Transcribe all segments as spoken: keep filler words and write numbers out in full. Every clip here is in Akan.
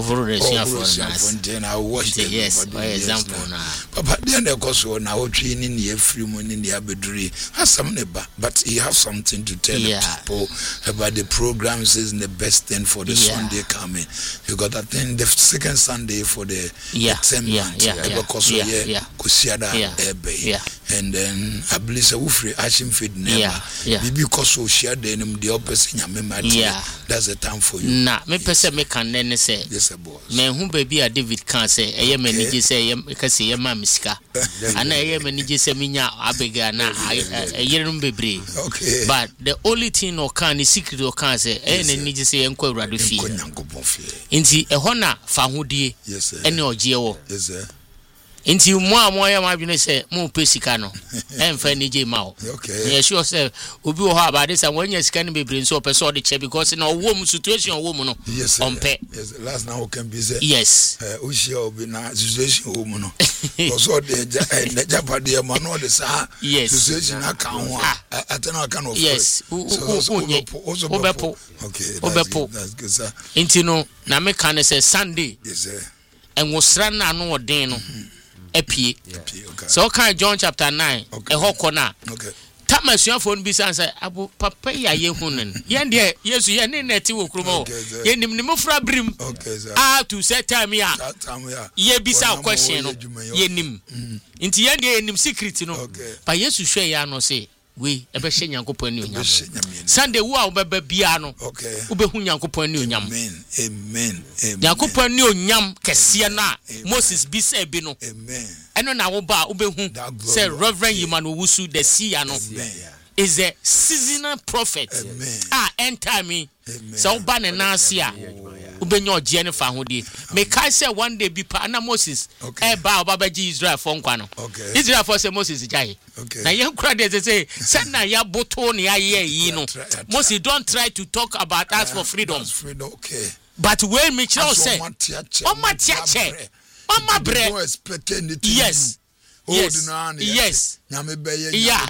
over the Siafontaine. I watched it. Yes, by example now. Papa, the end of course, now training the free money in the Abedri has some neighbor, but he have something to tell yeah. the people about the programs is the best thing for the yeah. Sunday coming. You got that thing the second Sunday for the yeah. same yeah. month. Yeah. Yeah. Because Yeah. yeah. Yeah. Kusiada yeah. And then I believe a free Ashim feed never. Yeah. Yeah. Because so share the name the opposite. Yeah. That's the time for you. Nah, me person me can then say. Yes, boss. Me who baby a David can say. I am many just say because I am miska. And I am many just say minya abega na a year baby. Okay. But the only thing or can is secret or can say any need to say enko radu fi. Inti e hona fa hodie. Yes sir. Any ogie wo. Yes sir. Inti mo amoa ya ma dwene say mo pesika no. Emfa ni je ma o. Okay. Yeah sure say obi wo ha about this and when you scan bebre nso person de che because na wo situation wo mu no. Yes. Ompe. Yes. Last now can be say. Yes. Eh o share obi na situation wo mu no. So the the Japade ma no de sa. Yes. Situation aka ho atena aka no. Yes. Obepo. Okay. Obepo. That's good sir. Inti no na me kan say Sunday. Yes sir. En wo sra na no odin no. Epie. Okay. So can John chapter nine. E hoko na. Okay. Tamasuafo nbi san say abu papa ya ye hunen. Ye de Yesu ye ne neti wo kromo. Ye nim nim fra brim. Okay sir. Ah to set time ya. That time ya. Ye bisa question no. Ye nim. Inti ye de nim secret no. Ba Yesu hwe ya no say we ebe hye Nyankopon ni onyam. Sunday wo a wo beba bia no. Okay. Wo be hu Nyankopon ni onyam. Amen. Amen. Amen. Nyankopon ni onyam kese na Moses bi say bi no. Amen. Eno na wo ba wo be hu say Reverend Yimano Wusu the seer no is a seasonal prophet. Amen. Ah end time me. So wo ba ne na ase a wo be nya ogie ne fa hodie. Me kai say one day bi pa na Moses e ba wo ba ji Israel for nkwa no. Israel for say Moses jai. Na yen kura dey say say na ya boto ne aye yi no. Moses don't try to talk about us for freedom. Freedom. Okay. But when me tell say o ma tiache Mama bre. Yes. Yes. Yes. Yeah.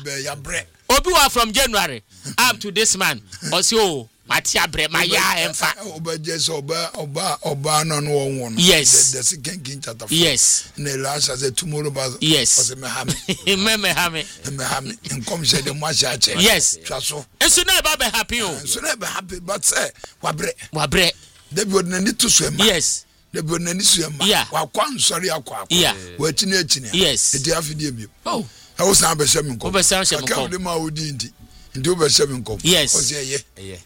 Obi wa from January up to this man. Also, Matia bre my ya emfa. Oba just oba oba oba no no one. Yes. The second king chapter. Yes. Ne last as a tomorrow baz. Yes. Me ha me. Me me ha me. Me ha me. Come say the mo sha che. Yes. Twaso. Enso na ba be happy o. Enso na be happy but say wa bre. Wa bre. They would need to swim. Yes. The Bonanisuama. Yeah. Wakwan sorry aqua. Yeah. Waiting eighteen. Yes. The Afidi. Oh. I was not a shaman. Over Sansham. I can't do my Udinti. And do a shaman. Yes. Yeah.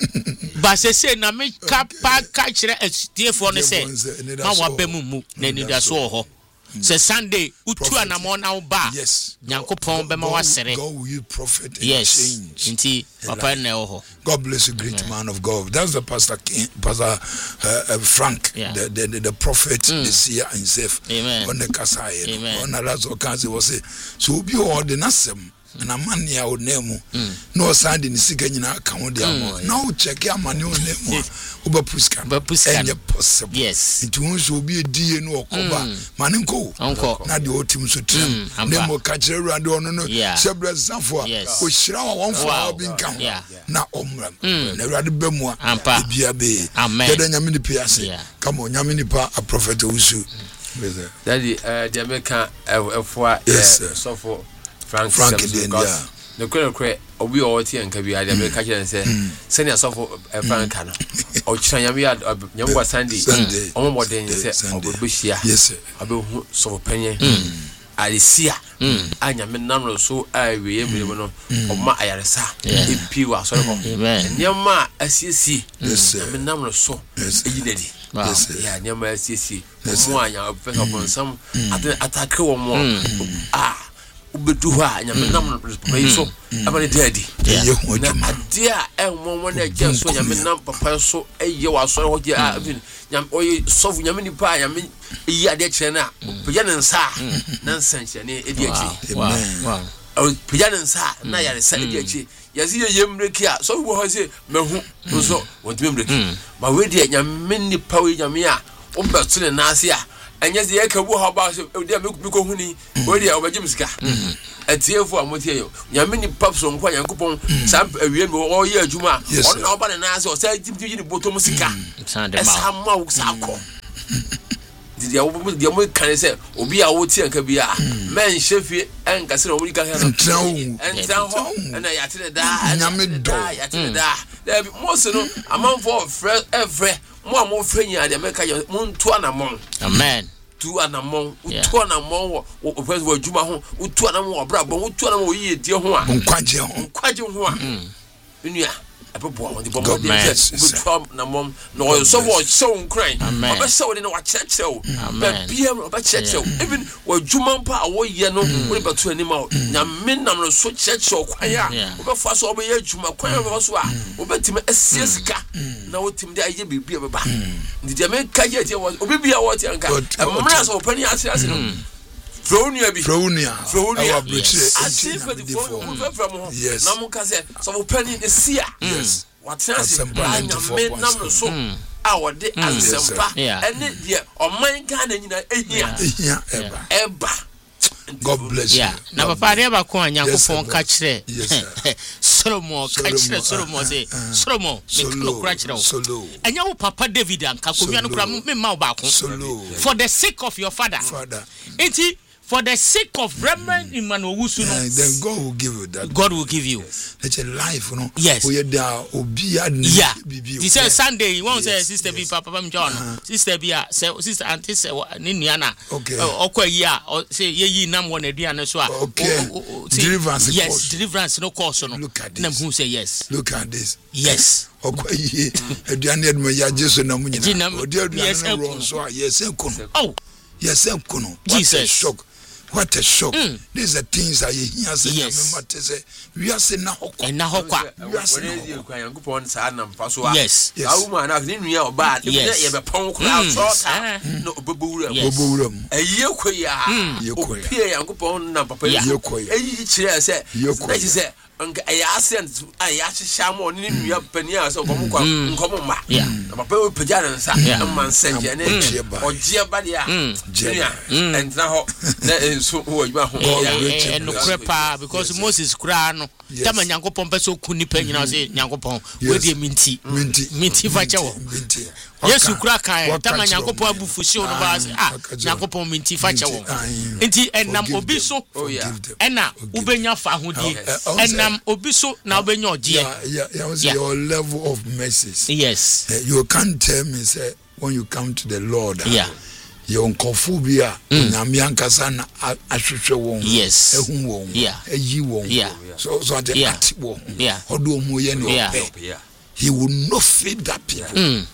But say say na me kapa catch a steer for the say. Ma wa bemumu na ni da so ho. Say Sunday utu anamo na ba. Yes. Nyankopon be ma wasere. God will you prophet and yes. change. Inti papa na ho. God bless you, great man of God. That's the Pastor King, Pastor uh, uh, Frank, yeah. the, the, the the prophet, mm. the seer himself. Amen. On the Kasai. Amen. On the last occasion was say, so be all the Nasem. And a man here would name no sand in the second account. Now check your money on name. Uber Puskan. And your possible. Yes. It won't be a D N O. Maninko. Uncle. Not the old team so trim. Name will catch a run on no. Sebra Sanford. Yes. We shall one for our being count. Now, Omram. Never the Bemwa. Ampa. Biabe. Amen. Yamini Piasi. Come on, Yamini Pa, a prophet who shoot. Daddy, uh, the American, uh, for yes, so for. Frank Frank yeah. The queen cre obi o ti enka bi ade me ka kire say senior so for Frank no o kira yam ya nyamwa Sunday o mo den say obehia yes obehu so penye alisia anya me namro so awie me no o ma ayaresa epi wa so ko nyama asiesi me namro so eyinadi ya nyama asiesi mo anya ofesa bonsam attack wo mo ah ubedu ha nyame nam no papa so abane daddy ye ho adwuma adia e mo mo na gye so nyame nam papa so eye wa so ho gye a nyame oyi sofu nyame ni pa nyame yi ade kire na pya ne nsa na nsanche ne edi achi wow o pya ne nsa na yare sa edi achi yasi ye yemreki a so wo ho se mehu so wonti memreki ma we de nyame ni pa we nyame a o betune na ase a anya ze yakabu ha ba so de me ko huni we de obagim sika atiefo amotie yo nyame ni papso nkwa yankopon sam awie me o ye adwuma on na oba na ase o sa timtim ni botom sika esa ma wo sa ko dia wo dia mo kan say obi a wo tie nka bia men hyefi enka se no mo ka entra ho entra ho na ya tire da nyame do ya tire da da mo se no amanfo frɛ every mo a mo frɛ nya de meka mo nto anamon amen tu anamon utu anamon wo wo first wo adwuma ho utu anamon wo bra bo utu anamon wo yie die ho a nkwaje ho nkwaje ho a nua apopo on the bomb dey so na mom no so wo so nkran oba so de na wa chechre o ba bia oba chechre o even wo dwuma mpa wo ye no wo be to ani ma na menam no so chechre o kwan a oba fa so oba ye dwuma kwan oba so a oba tim asiesika na wo tim de aye bibia beba ndi de me ka ye tie obi bia wo tie nka amra so opani ase ase no Fronia bi Fronia Fronia our British yes na mo ka se so mo pani e sia yes what sense me na mo so a wo de ansempa ene de o man ka na nyina ehia ehia eba eba God bless yeah. you Na papa re ba ko anyankopon ka kire Solomon ka kire Solomon say Solomon me ka kura kire wo anya wo papa David an ka ko nwa no kura me ma wo ba ko for the sake of your father father enti for the sake of Reverend Emmanuel Owusu no then God will give you that God will give you it's a life you know yes we there obi adni yeah this is Sunday you want say sister bi papa papa John sister bi a say sister auntie say ni nua na okwa yi a say ye yi nam won aduane so a deliverance yes deliverance no course no na who say yes look at this yes okwa yi aduane edmo ya jesu na munyina odi aduane no so a yes enkono oh yes enkono Jesus shock what a shock mm. These are things I hear say yes. me say we are saying na hokwa na hokwa we are saying kwa yankopon sa na mfa so a yes a woman na ni nua oba e ye be pon kura so ta no obobowura obobowura aye koya opie yankopon na papa ye koya ayi kire say na ji say nka ayi accent ayi ahihya mo ni nua pani a so komo kwa nkomo ma na papa we pagya na nsa man sanje ne ogie ba dia jenia entra ho na so wo adwa ho e no krepa because Moses kura no tama nyankopon peso kuni panyina say nyankopon we de minti minti fa chewo Yesu kura kan tama nyankopon abufushi no ba say ah nyankopon minti fa chewo enti enam obi so ena ubenya fa hodie enam obi so na ubenya ogie yeah yeah your level of mercies yes you can't tell me say when you come to the Lord yeah yon kofobia nyame ankasa na ahwehwe won yes ehun won eyi won so so at the at won odo mu ye no he will not feed that people mm.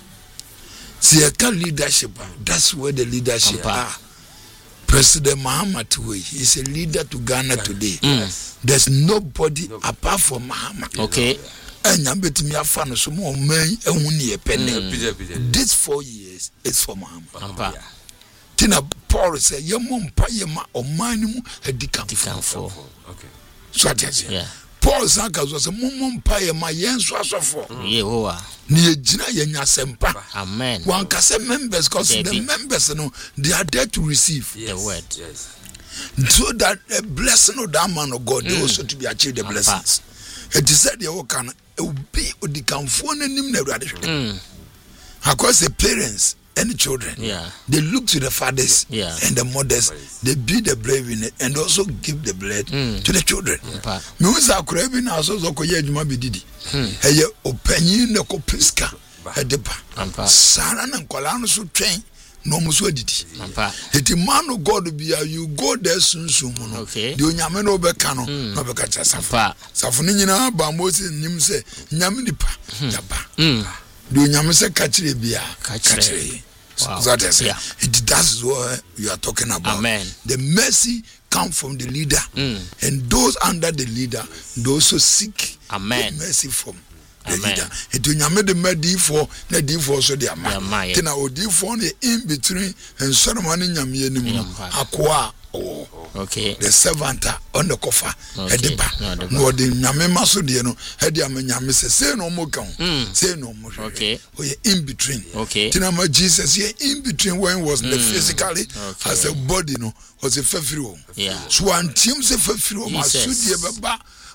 See a leadership that's where the leadership Ampa. Are President Muhammad Way is a leader to Ghana today mm. There's nobody no. apart from Muhammad okay enya betimi afa no so mo man ehun ne epene this four years is for Muhammad Ampa. Tina Paul said, "Your mom pay ma omanimu edikanfo." Okay. So that's yeah. Paul Sankas was a mom pay ma yen so for. Yehowa. Ni ejina yenya sempa. Amen. One can say members because the members you know they are there to receive yes. the word. Yes. So that a blessing of that man of God mm. they also to be achieved the blessings. It is said you can be edikanfo na nim na urade. Mm. Because the parents and the children, yeah, they look to the fathers yeah. and the mothers. They be the brave in it and also give the blood mm. to the children. Me was a craving also so koye adwuma be didi. Eye opanyin na ko piska edepa. Sara na nkola no so twen no mo so adidi. Eti man of God be you go there soon soon no. Okay. The onyame no be ka no no be ka safa. Safa ni nyina ba Moses nim se nyame nipa yaba. The onyame se ka kire bia ka kire. Wow. So that is yeah. it. That's what you are talking about. Amen. The mercy come from the leader, mm. and those under the leader, they also seek Amen. The mercy from the Amen. leader. It will not the mercy for the D for so the man. Then I will do for the in between and ceremony nyame akwa. Oh, okay. The servant on the coffer, Ediba. No, the Yamema Sudiano, Hedia Menyam say no more count, say no more. Okay, or in between. Okay, Tinama Jesus here in between when was the physically as a body no was a fefiro. Yeah, so one team say fefiro, my studio baba.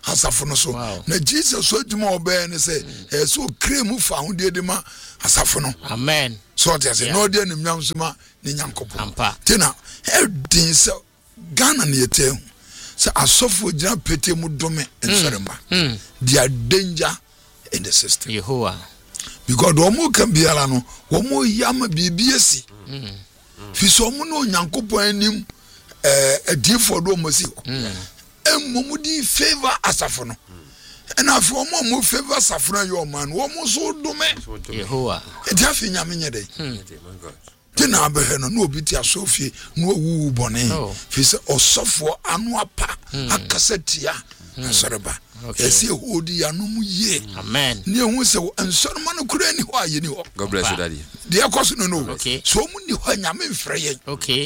asafo no so na Jesus so djuma obe ne say e so krem fa ho de de ma asafo no amen so te say no de nimnyam so ma ne nyankopo tina e din se Ghana ne yete se asofo gina pete mu dome ensorema their danger in the system Yehovah because do mo kan biara no wo mo yama bibie si fi so mo no nyankopon anim eh adifo do mo si emmo di favor asafo no and after mo mo favor asafo no yo man wo mo so dome Yehovah e dia fi nyame nye dey tina abehe no no obi ti asofie no wu bone fi se osofo anu apa akasetia asoreba esi hodi yanum ye amen ni ehun se ensoroma no kura ni ho aye ni ho God bless you daddy de akoso no no okay so mu ni ho nyame mfre ye okay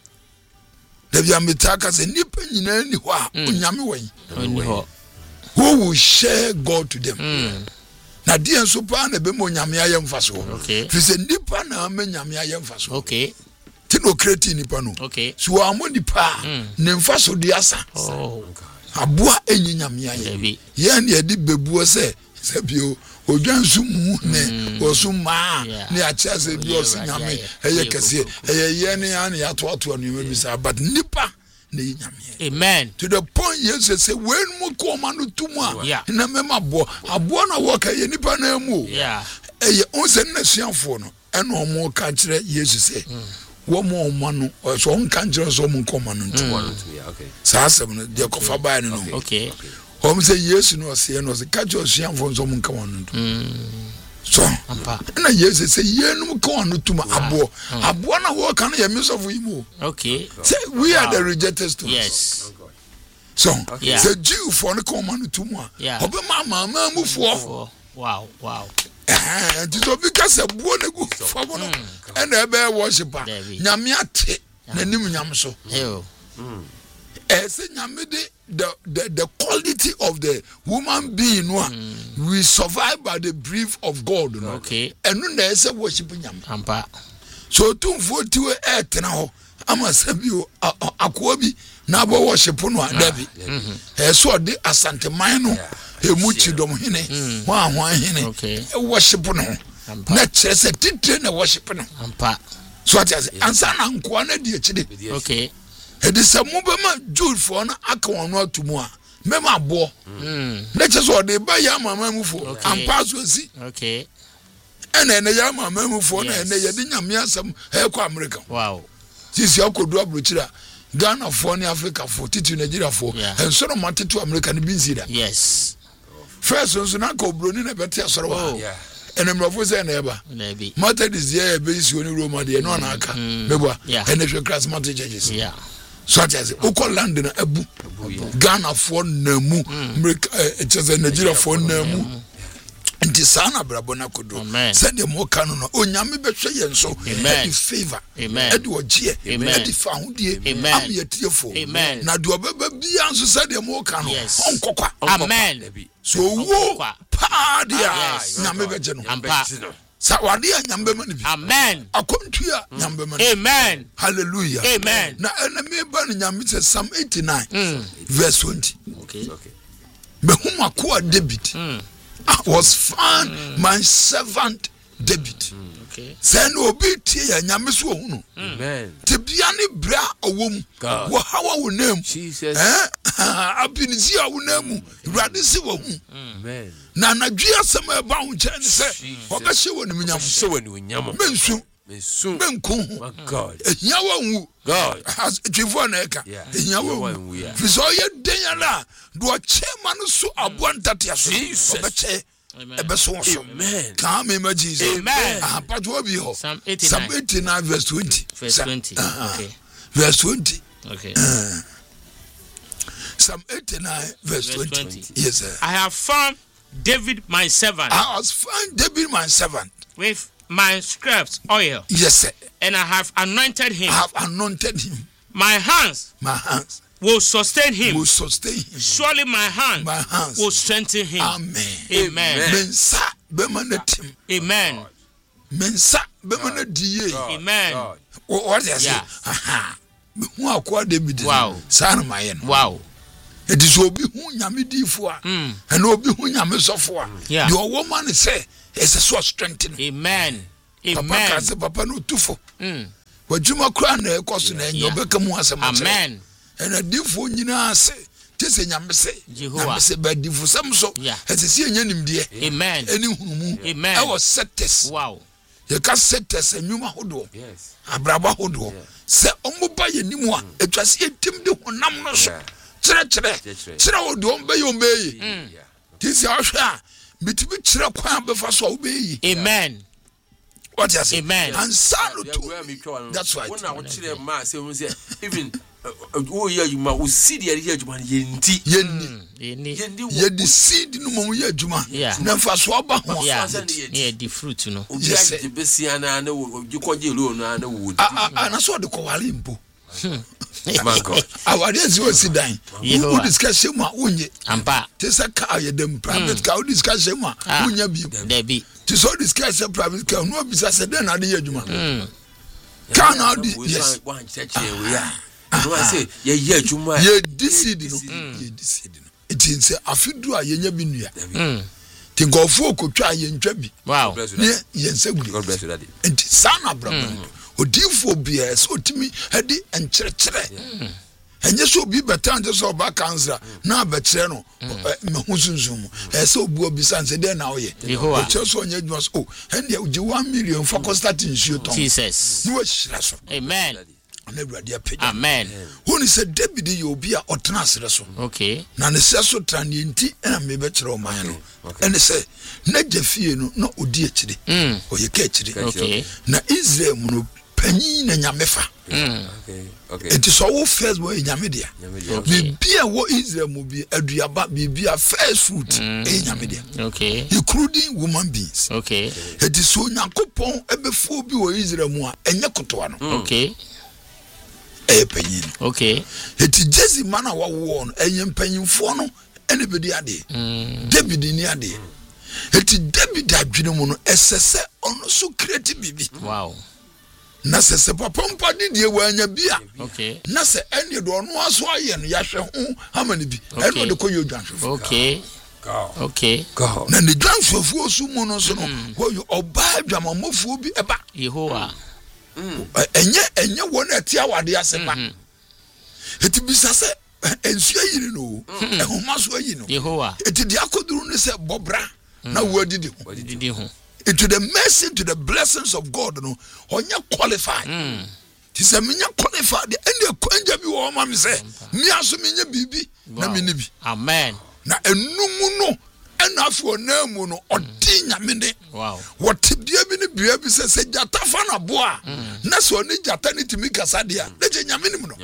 da bia metaka se nipa nyina ni ho a onyame wen ni ho who will share God to them na die nso pa na be mo nyame aye mfaso okay fi se nipa na ma nyame aye mfaso okay ti no create nipa no okay so amo nipa ne mfaso di asa oh aboa enyi nyame aye ye na edi bebuo se se bio odwansu mu ne osuma ne acha se bio se nyame eye kese eye ye ne ya ne ya to ato anu bi sa but nipa ne nyame amen to the point yes say when mo ko ma no tumu a na mema bo abo na wo ka ye nipa na mu yeah eye on se na suafo no eno omo ka kire yesu se wo mo ma no so on ka kire so mo ko ma no tumu okay sa asem no de ko fa ba no okay om se yesu no se no se ka kire suafo so mo ka ma no tumu so ampa na yesu se yenum ka no tumu abo abo na wo ka no ye misofo yimu okay say we are the rejected students yes so yeah. the Jew for the command to mo obe mama mamu fo wow wow eh ti so because e buo na gu fo no e na ebe worship nyame ate na nim nyam so eh say nyame de the, the the quality of the woman being no we survive by the breath of God no okay enu na say worship nyame ampa so tumfo tiwe e tena ho ama sabio akwa bi na bo worship no adabi eh so de asanteman no emu chidom hene ho ahwan hene e worship no na chese titre na worship no ampa so atiase ansa na nkoa na die chide okay e de samu be ma Jude for na aka won no atumu a mema abo na chese o de ba ya mama mu fo ampa so si okay ene ene ya mama mu fo na ene ye de nyame asam e kwa America wow sisi akodu abrochira Ghana for ni Africa for titi Nigeria for and so no matter to America ni binzi da yes first so na ko broni na beti asoro wa yeah and em rofo say na eba maybe matter this year be isi oni Roma de no na aka bebo and the class matter judges yeah so as o land na abu Ghana for na mu America e Nigeria for na mu nti sana brabona kodo send them more canon onyame behwe ye nso e favor e de ogie e de fa hodie am ye tiefo na de obeba bia nso send them more canon onkokwa amen so wo pa dia nyame beje no sa wade nyambe ma ni bi amen akontua nyambe ma amen hallelujah amen na enemy ba ni nyame se Psalm eighty-nine verse twenty okay okay be huma ko David I was found mm. my servant David. Mm, okay. Sen obi tie ya nyame so hunu. Amen. Te bia ne bra awom. Wo hawa wo nam. Jesus. Eh? Abinisi a wo nam. Rade si wo hu. Amen. Na na dua asem e ba wo chen se. Obehye wo nim nyam. Se wo nim nyam. Mensu. Mensu. Menku. My God. Ehia wo hu. God. As twifo na eka. Ehia wo hu. Fiso ye den la. Do chema no so aboantati aso. Obeche. Ebe so so. Amen. Come in Jesus. Amen. Ah, but what be ho? Psalm eighty-nine. Psalm eighty-nine verse twenty. Verse twenty. Okay. Verse twenty. Okay. Uh, Psalm eighty-nine verse, verse twenty. twenty. Yes, sir. I have found David my servant. I has found David my servant with my scribes oil. Yes, sir. And I have anointed him. I have anointed him. My hands. My hands. Will sustain him. Will sustain him. Surely my hands. My hands. Will strengthen him. Amen. Amen. Mensa bemanetim. Amen. Mensa bemanediye. Amen. What is it? Aha. Who are called David? Wow. Son of mine. Wow. It is obi hu nyame difo a and obi hu nyame sofo a the woman say is a so strengthening. Amen. Amen. Papa ka say papa no tufo. Mm. Wajuma kra na ekoso na enyo beka mu asem. Amen. And a difo nyina say tese nyame say nyame say ba difo sam so etese enya nimde. Amen. Eni hunumu. Amen. I was setters. Wow. You can setters enuma hodo. Yes. Abraba hodo. Se omoba ye nimu a etwase etim de honam no so. Chere chere chere wo do mbe yo mbe yi tisi ahwa bitimi chere kwan befa so wo be yi. Amen. What you say? Amen. And salu too. That's right. When I watch them ma say even oh yeah you ma we see the area juma yendi yendi yendi seed no mo ye juma na fa so ba ho yeah yeah the fruit no yes the besia na na wo gikoje lo na na wo ah ah na so de ko wale mpo my God our days we sit down we discuss him unye ampa tesa ka ye dem private ka we discuss him unya bi there be to so discuss private ka no bisa se den na de ye juma can now yes one church here we are no I say ye ye juma ye decide no ye decide no it is afidu a ye nya bi nua ti gofo okotwa ye ntwa bi wow ye ye nseguri God bless you daddy and sana brother odifo bia so timi hadi enkyerkyere enye so bi betande so ba cancer na bekyere no me husunzum e so obu obisa se den na wo ye o che so onye dwuma so ende uji one million for constant nsio ton Jesus no shira so amen na awurade apagya amen woni se David ye obi a otena asere so okay na ne se so trane nti na me bekyere o man no ene se na jafie no na odi akire mm o ye ka akire okay na Israel mu no panyi na nyamefa mm okay okay it is all first boy nyamedia bibia wo Israel mu bi aduaba bibia first fruit e nyamedia okay including woman beings okay it is so nyakopon ebefo bi wo Israel mu a enye kotoa no okay e panyi okay it is Jesse man a wo wo no enye panyimfo no ene bedi ade David ni ade it is David adwene mu no esese ono so create bibi wow na se se papa mpa di die wanya bia okay na se ene do no aso aye no ya hwe ho amane bi ene de koyo dwanhwefo okay okay go na ne dwanhwefo osu mu no so no koyo oba adwamamofo bi eba Yehowa enye enye wona ati awade asepa eti bisa se ensu ayiri no ehoma so ayi no Yehowa eti di akoduru ne se bobra na wadidi ho wadidi ho into the mercy, to the blessings of God, no, on your qualified. Mm. Tis a minya qualified, the end of Quenja be all mammy say, me also minya bibi, na minibi. Amen. Na a numuno, enough for nemuno, or tinya mini. Wow. What dear mini baby says, Jatafana boa, Naso ni Jatani to me Casadia, let Yaminimuno.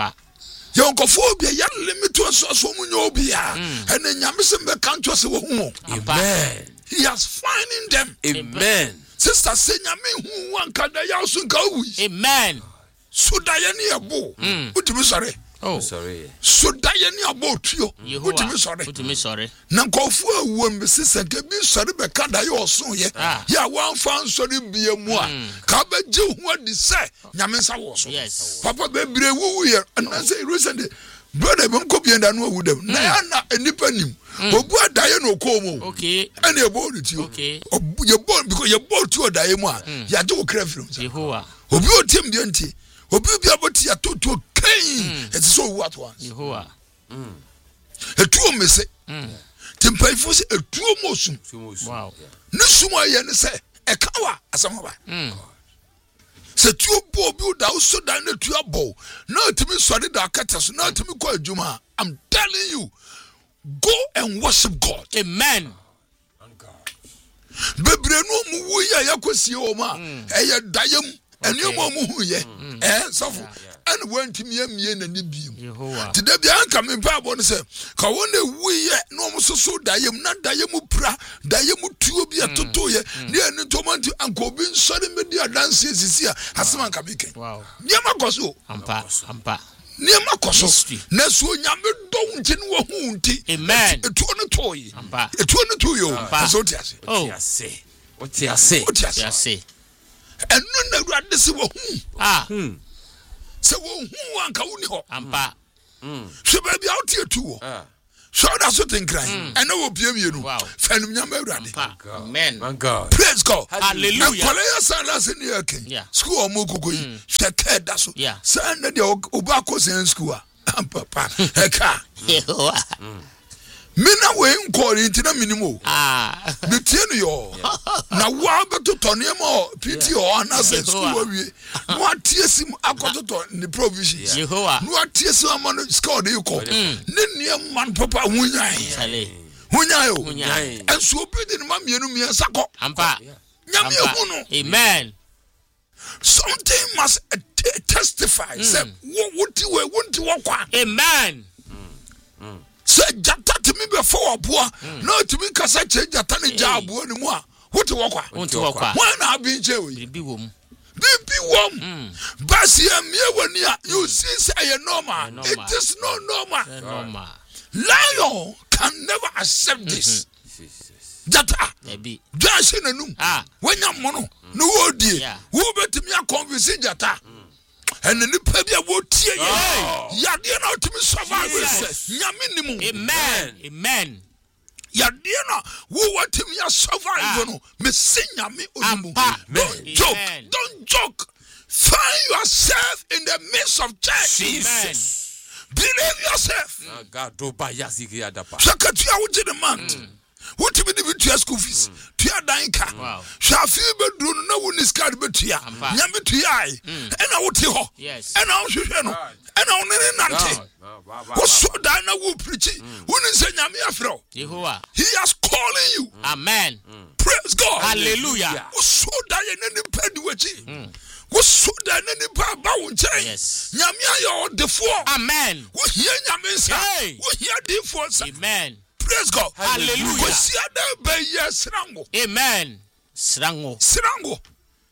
Yonkophobia, young limit to us, so munobia, and then Yamison can't just a woman. Amen. He has finding them. Amen. Sister Senyame who one can die also go. Amen. So Diane abo. What you sorry? Oh sorry. So Diane about you. What you sorry? What you sorry? Nankofu won be sister can be sorry be can die also ye. Ya one fan sorry be a moi. Ka be je what they say. Nyamensa was. Yes. Papa be bre wu here and I say recently brother ben ko bi enda no wu dem. Na ya na enipa nim. Obu adaye no komo. Okay. And you born it you. Okay. You born because you born to adaye mo a. Ya do kra firu. Yehowa. Obi o tim de nti. Obi bi aboti ya to to kain. It is so what once. Yehowa. Mm. Etu me se. Mm. Timpaifo se etu mo sum. Wow. Ne sum aye ne se e kawa asama ba. Mm. Se tu bo bi da so da na tu abo. Na timi sori da kata so na timi ko adwuma. I'm telling you. Go and worship God. Amen. Bebre no mu wu ya yakosie o ma eye dayem ene mo mu hu ye eh sofo and went me amie na ni biem today bia anka me pa bo no se ka wona wu ye no mo so so dayem na dayem pra dayem tuo bia toto ye ne ene tomanti anka obi nsori media dance sisi a asema anka me ken wow ne makoso ampa ampa Niema koso na so nyame do nti no hu nti amen etu no toyi ampa etu no to yo so tiase tiase o tiase o tiase enu na ruade se wo hu ah se wo hu anka woni ho ampa So baby out here too. So that's what in crying. I know P M you know. Fenum Yamuradi. Amen. My God. Praise God. Hallelujah. And Korea San last in your king. School or Mukui. Take that's what. Yeah. Send the Obacos in school. Papa. Heka. Mina we nkori ntina minimo ah betie no yo na wa beto tone mo piti o anase school awie no atiesim akototo ni provision Jehovah no atiesim amano school dey ko ne ne man papa hunyan sale hunyan yo enso obi de ma mienu miensa ko ampa nyame hu no amen something must uh, t- testify mm. say wonti we wonti wo kwa amen say jata timi be for aboa no timi kasa che jata ne ja aboa ni mu a wote wo kwa wonti wo kwa wan na bi nche we bibi wom bibi wom basi ya mie wani a you see say normal it is not normal normal lion can never accept this jata ebi janse nanum ah wanya mono no wo die wo betimi a convince jata and the pedia wo tie ye ya de na otimi survive nyame nimu amen amen ya de na wo watimi ya survive no me se nyame onimu don't joke don't joke find yourself in the midst of church Jesus believe yourself God do ba yasiki adapa sakati a wo de man what to be the school fees? Tia Danka. Shafi bedroom no one is card but tia. Yammy tia. And I would tell. Yes. And I'll show you. And I'll nante. What's so Dana will preach? Who is a Yamia Fro? Jehovah. He has calling you. Amen. Praise God. Hallelujah. What's so dying in the pedway? What's so dying in the bound chain? Yes. Yamia, the four. Amen. What here Yamis? What here the four? Amen. Praise God. Hallelujah. Srango. Amen. Srango. Srango.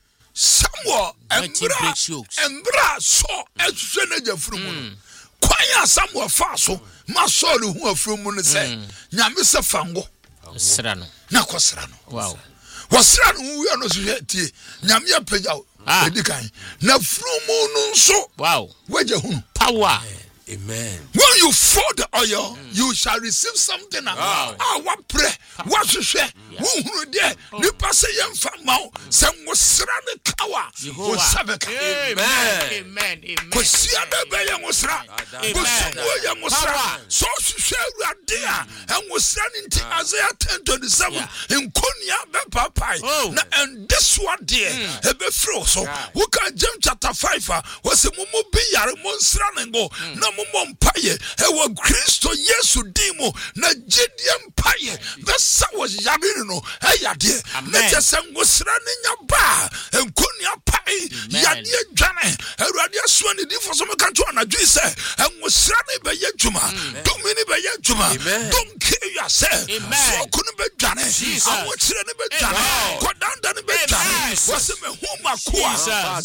Samuel embra embra so ehwehwe na jafrumu. Kwanya Samuel fa so ma so le hu afrumu ne se nyame se fango. Srano. Na ko srano. Wow. Wo srano hu ya no so tie. Nyame apagya edikan. Na frumu no so. Wow. Waje hu. Power. Amen. When you pour the oil, mm. you shall receive something. Ah, what pray? What you say? Who there? You pass a young family. Some was surrounded kawa. Was sabaka. Amen. Amen. Amen. Was Siada Bayan was ra. Was William was ra. So she shall there and was sending to Isaiah ten twenty seven in Konya Bepapai. And this one dear, a bit frozen. Who can jump chapter five was a mumu be a monstran and go. No Paye, ewa Christo Yesu dimo na Gideon Paye. Besa was Yabino, Ayade, Nature Sangosra Ba, and Kunya Paye, Yadia Jane, Eradia Swani for some country on a Jisa, and was Srani by Yajuma, Domini by Yajuma, don't kill yourself. So couldn't be Jane, I want Srani by Jane, go down down by Jane, was a Huma Kwa,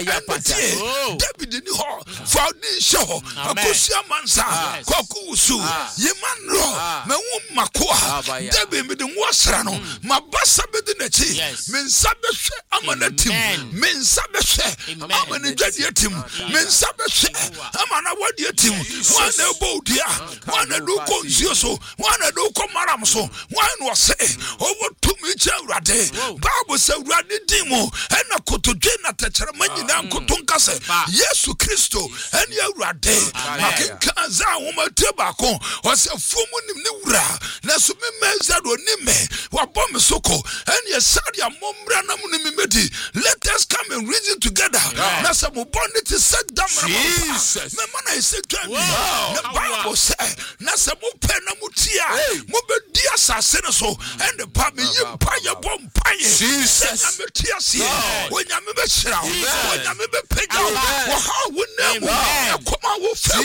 David in the hall, Foundation. Akusia mansa kokusu yemanro me wummakoa debe me de wasra no mabasa be de nachi me nsa be hwe amana tim me nsa be hwe amana dwade tim me nsa be hwe amana wade tim wana bodia wana do konzio so wana do komaram so wana wose owo tumi che urade bible say urade dimo ena kotodwe na techere manyina nkotonka se Yesu Kristo eni urade Kaza woman tobacco was a fumu ni wura na so me meza do ni me wa bom soko and ye sadia mombra na mu ni medi let us come and reason together na so mo bond to set down Jesus me man I say twa me na bible say na so mo pe na mo tia mo be di asase no so and the pa me yimpa ye bom pa ye Jesus na me tia se wonya me be hira wonya me be pega wo ha wo na mo koma wo fa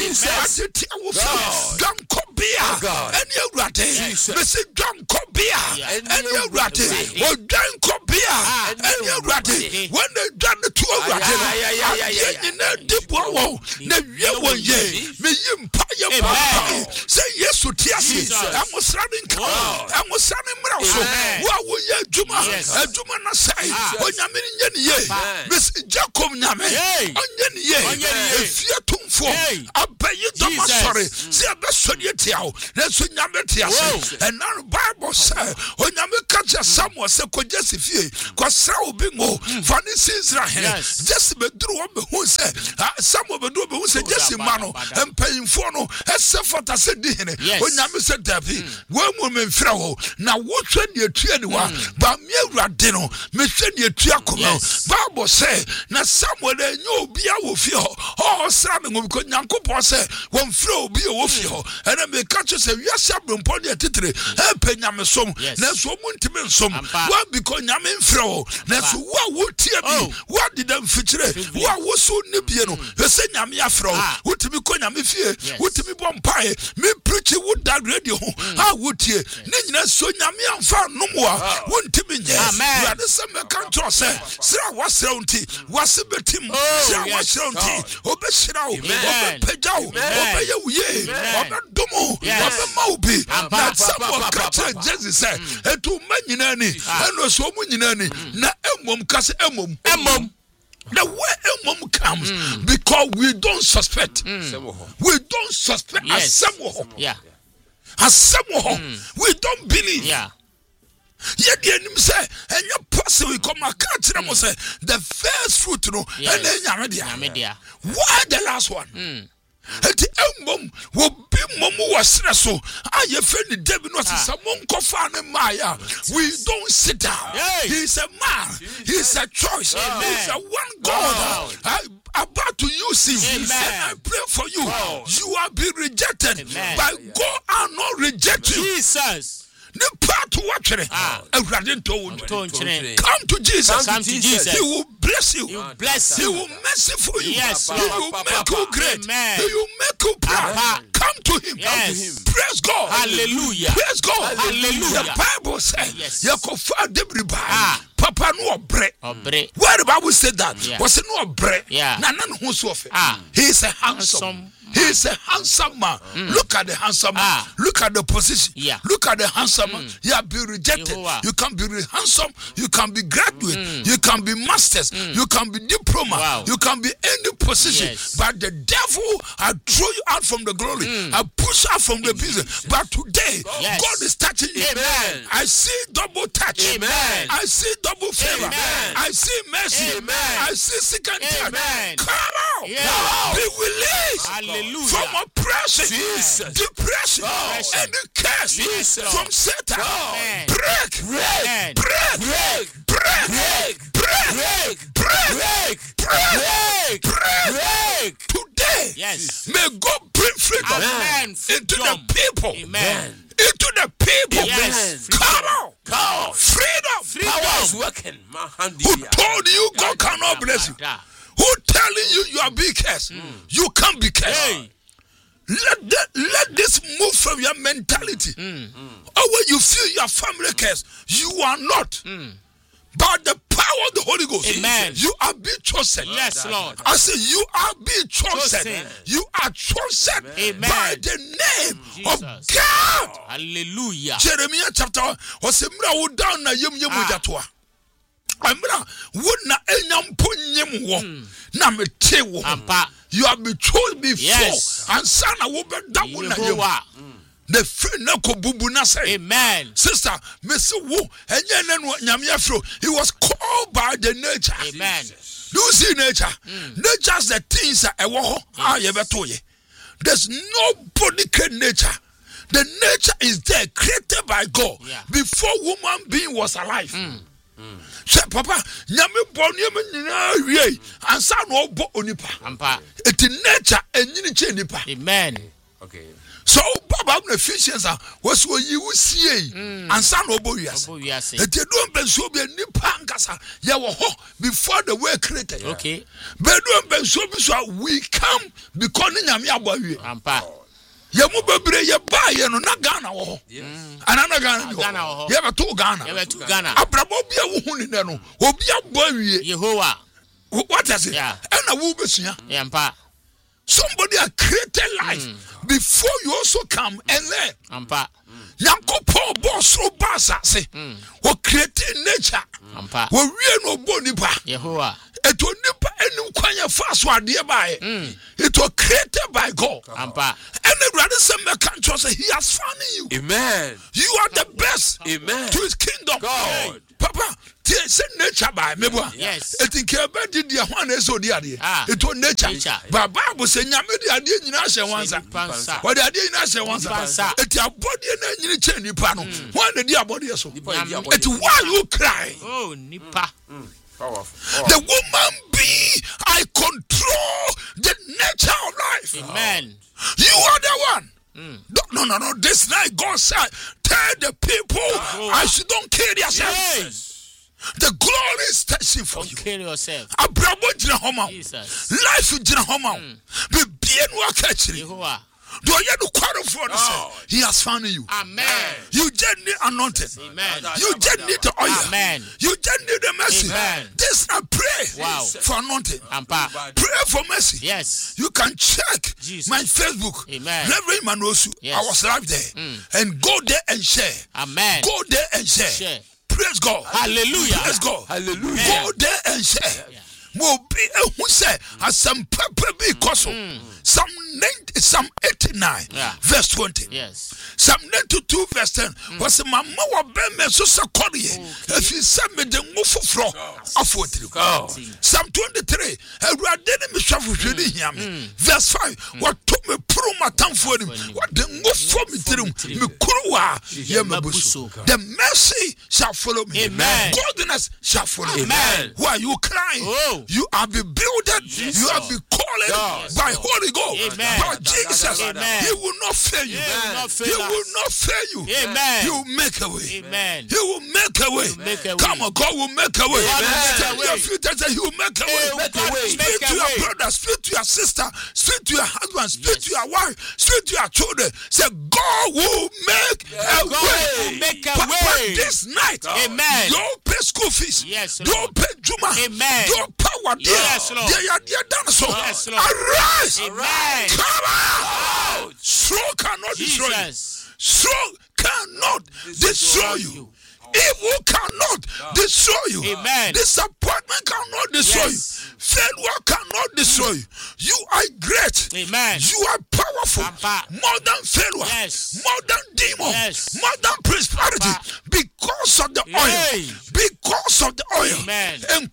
John Kobia, and you rate, Mister John Kobia, and you rate, or John Kobia, and you rate, when they done the two of rate, in a deep wall, never one ye, me empire, say yes to Tiasi, I was running car, I was running Mouso, what will ye, Juma, and Juma say, when I'm in ye, Miss Jacob Name, on ye, if you for abayi doma sorry see abesodi tiao na so nyame tiase and now Bible say onyame kacha Samuel say ko Jesse ko sra obi ngo for this Israel Jesse beduru o be hu say Samuel beduru be hu say Jesse mano empayimfo no esefota se di hene onyame say dabi wo mu memfra ho na wo hwe ne atua ni wa ba me awurade no me hwe ne atua komo Bible say na Samuel enyo obi a wo fi ho o sra me ngo ko Nyankopon say won fra obi a wo fi ho ena me ka cho say wiase abrompo ne titre e pe nyame som na so mu ntime nsom wa because nyame mfra ho na so wa wo tie bi wa di dem fichire wa wo so ne bie no e se nyame afra ho wotimi ko nyame fie wotimi bom pae me preach wo da radio ho ha wo tie ne nyina so nyame amfa nomwa wo ntimi nye ya de se me ka cho say sra wa sra unti wa se betim sra wa sra unti obe sra o obe peja o obe ye uye obe domo obe maubi na sabo ka che Jesus say etu manyina ni eno so mu nyina ni na emom kase emom emom the way emom comes mm. because we don't suspect mm. we don't suspect yes. Asamoho yeah Asamoho mm. we don't believe yeah yet the enemy say and your person we come and catch them say the first fruit no and then media why the last one mm. Eti embom wo bi momu wasra so aye fe ni debi no sisa monko fa ne maya we don't sit down hey. He's a man he's a choice he's a one God I, about to use him and I pray for you oh. You are being rejected Amen. But God are not reject you Jesus the part to watch it. Come to Jesus. Come to Jesus. He will bless you. He will bless you. you. He will merciful you. Yes, He will make you great. Amen. He will make you proud. Come to him. Yes. Come to him. Praise God. Hallelujah. Praise God. Hallelujah. The Bible says, yes. Yakofa Debriba. Papa no bre. Obre. Where the Bible said that? Yeah. Was it no bre? Yeah. Na nan hu so fe. Ah. He is a handsome. handsome. He is a handsome man. Mm. Look at the handsome man. Ah. Look at the position. Yeah. Look at the handsome man. Mm. You have been rejected. Yehovah. You can be handsome. You can be graduate. Mm. You can be masters. Mm. You can be diploma. Wow. You can be any position. Yes. But the devil, I throw you out from the glory. Mm. I push out from the business. But today, yes. God is touching you. Amen. I see double touch. Amen. I see double favor. Amen. I see mercy. Amen. I see second touch. Come out. Yeah. Come out. Be released. Hallelujah. From oppression, Jesus. depression, Oh. and the curse Jesus. from Satan. Oh. Break, Amen. break, break, break, break, break, break, break, break, break, break. Today, yes. May God bring freedom Amen. into the people. Amen. Into the people. Yes. Come on. Come on. Freedom. Freedom. Power is working. My hand Who told you God cannot bless you? Who telling you you are being cursed? Mm. You can't be cursed. Hey. Let the, let this move from your mentality. Mm. Mm. Or when you feel your family cursed, you are not. Mm. By the power of the Holy Ghost, Amen. You are being chosen. Yes, Lord. I say you are being chosen. chosen. You are chosen Amen. by the name Jesus. of God. Hallelujah. Jeremiah chapter one. Osemra wo down na yem yem ojatoa. Amra wo na enyam po nyem wo na mete wo. You have been chosen before. Yes. And sana wo be da wo na yem. The free nako bubu na say. Amen. Sister, Miss Wu, and Yamia he was called by the nature. Amen. Do you see nature? Mm. Nature's the things that a war. I ever told you. There's nobody can nature. The nature is there, created by God yeah. before woman being was alive. Mm. Mm. Say, Papa, Yami born Yami and son no bo onipa. It's nature and you nipa. Amen. Okay. So Baba Ephesians was what you will see and son oboyas. It you don't be so be nipa nkasa ya wo ho before the world created. Okay. But don't be so be so we come because nyame abowie. Ampa. Ya mu bebre ye ba ye no na Ghana wo ho. Anana Ghana wo. Ye be to Ghana. Ye be to Ghana. Abrabo bia wo hu ni no. Obi abowie. Yehovah. What is it? Yeah. And wo besua. Ampa. Somebody has created life mm. before you also come and learn. Ampa. Yanko Paul boss so basa say. Who created nature. Ampa. Who we no bo nipa. Yehovah. Eto nipa any kwanya fast wa de by. It was created by God. Ampa. And the brother said, say he has found you. Amen. You are the best. Amen. To his kingdom. God. Papa, say nature by me. Yes. It in Keba did the one is so dear. It was nature. But Bible say Yamidi I didn't know once. What I didn't know once. It's your body and you change the panel. One the dear body so. It's why you cry. Oh, Nipa. The woman be I control the nature of life. Amen. You are the one. Mm. No, no, no. This night, God said, tell the people oh. I should don't kill yourself. Yes. The glory is testing for don't you. Kill yourself. Jesus. Life is mm. Be bien work do you know for oh. He has found you. Amen. You just need anointing. Amen. You just need the oil. Amen. You just need the mercy. Amen. This I pray wow. for anointing. Ampa. Pray for mercy. Yes. You can check Jesus. my Facebook. Amen. Reverend Manosu. Yes. I was live there. Mm. And go there and share. Amen. Go there and share. share. Praise God. Hallelujah. Praise God. Hallelujah. Go there and share. Yeah. Will be who say as some pepper be koso. Psalm ninety, Psalm eighty-nine, yeah. Verse twenty. Yes. Psalm ninety-two, verse ten. Was a mama wa be me so sa kori. If you send me the move for afotri. Psalm twenty-three. Ewurade ni me hwafo hwede hia me. Verse five. What took me pro matamfo nim. What the move for me tirim. Me kuruwa ye mabuso. The mercy shall follow me. Amen. Godliness shall follow me. Amen. Why are you crying? Oh. You have been builded. Yes, you have been called yes, by Holy Ghost. Amen. By Jesus. Amen. He will not fail you. Amen. He will not fail you. Amen. He will make a way. Amen. He will make a way. Make a way. Come on, God will make a way. Tell your future, say He will make a way. Make a way. Speak make to a your way. brother. Speak to your sister. Speak to your husband. Speak yes. to your wife. Speak to your children. Say God will make a God way. Will make a but, way. But this night, Amen. Don't pay school fees. Yes, Lord. Don't pay Juma. Amen. Don't power. Yes, Lord. They are, they are done so. Yes, Lord. Arise. Amen. Come out. Strong cannot destroy you. Strong cannot destroy you. Evil cannot destroy you. Amen. Disappointment cannot destroy yes. you. Failure cannot destroy you. You are great. Amen. You are powerful. Papa. More than failure. Yes. More than demon. Yes. More than prosperity. Papa. Because of the oil. Yay. Because of the oil. Amen. And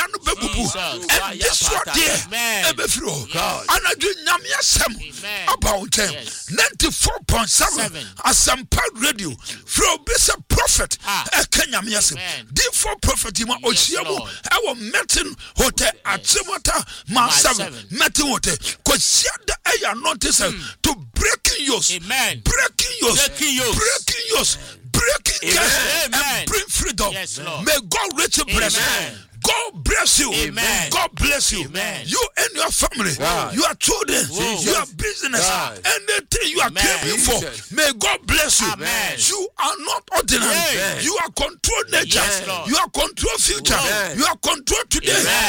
and this one there. Amen. God. And I do Namia Sam about them. ninety-four point seven as some part radio. From Bishop Prophet. A Kenya Miasim. D four Prophet Ima Oshiamu. Our meeting hotel at Simota Ma seven. Meeting hotel. Because she had the air notice to breaking yours. Amen. Breaking yours. Breaking yours. Breaking yours. Breaking curse and bring freedom. Yes, Lord. May God richly bless you. God bless you. Amen. God bless you. Amen. You and your family, God. your children, Whoa. your business, God. anything you are craving for. May God bless you. Amen. You are not ordinary. Amen. You are control nature. Yes, Lord. You are control future. Amen. You are control today. Amen.